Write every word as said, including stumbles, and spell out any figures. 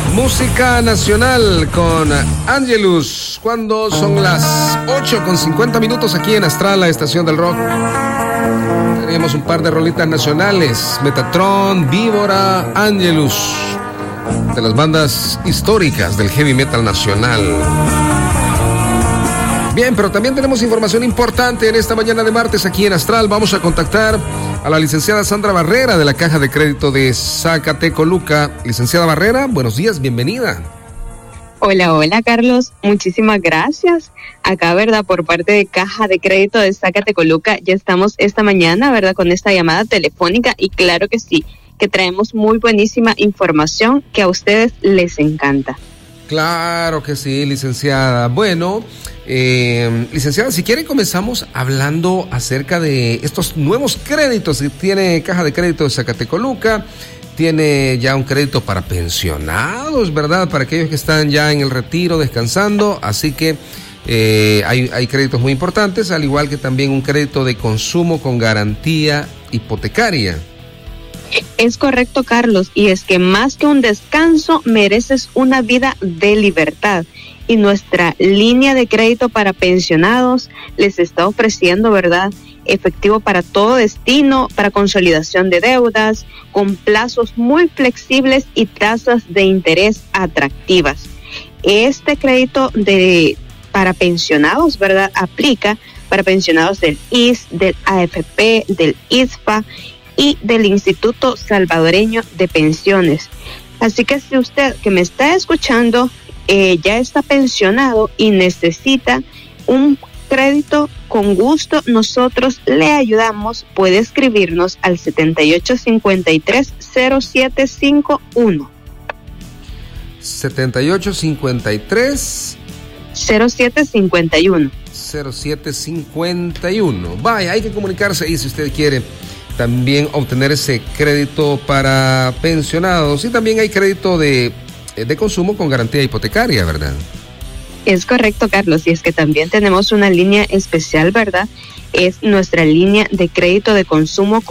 Música nacional con Angelus, cuando son las ocho con cincuenta minutos aquí en Astral, la estación del rock. Tenemos un par de rolitas nacionales: Metatron, Víbora, Angelus, de las bandas históricas del heavy metal nacional. Bien, pero también tenemos información importante en esta mañana de martes aquí en Astral. Vamos a contactar a la licenciada Sandra Barrera de la Caja de Crédito de Zacatecoluca. Licenciada Barrera, buenos días, bienvenida. Hola, hola Carlos, muchísimas gracias. Acá, ¿verdad? Por parte de Caja de Crédito de Zacatecoluca, ya estamos esta mañana, ¿verdad? Con esta llamada telefónica y claro que sí, que traemos muy buenísima información que a ustedes les encanta. Claro que sí, licenciada. Bueno, eh, licenciada, si quiere comenzamos hablando acerca de estos nuevos créditos que tiene Caja de Crédito de Zacatecoluca. Tiene ya un crédito para pensionados, ¿verdad? Para aquellos que están ya en el retiro, descansando. Así que eh, hay, hay créditos muy importantes, al igual que también un crédito de consumo con garantía hipotecaria. Es correcto, Carlos, y es que más que un descanso, mereces una vida de libertad. Y nuestra línea de crédito para pensionados les está ofreciendo, ¿verdad?, efectivo para todo destino, para consolidación de deudas, con plazos muy flexibles y tasas de interés atractivas. Este crédito de para pensionados, ¿verdad?, aplica para pensionados del I S, del A F P, del I S F A y del Instituto Salvadoreño de Pensiones. Así que si usted que me está escuchando eh, ya está pensionado y necesita un crédito, con gusto nosotros le ayudamos. Puede escribirnos al setenta y ocho cincuenta y tres cero siete cincuenta y uno. setenta y ocho cincuenta y tres cero siete cincuenta y uno. cero siete cincuenta y uno. Vaya, hay que comunicarse ahí si usted quiere también obtener ese crédito para pensionados. Y también hay crédito de, de consumo con garantía hipotecaria, ¿verdad? Es correcto, Carlos, y es que también tenemos una línea especial, ¿verdad? Es nuestra línea de crédito de consumo